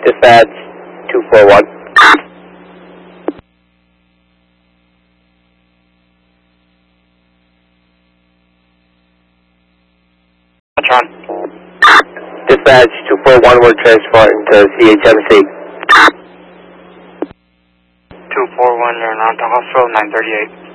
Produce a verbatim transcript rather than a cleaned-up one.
Dispatch two four one. Dispatch two four one, we're transporting to C H M C. two four one, you're on to hospital nine thirty-eight.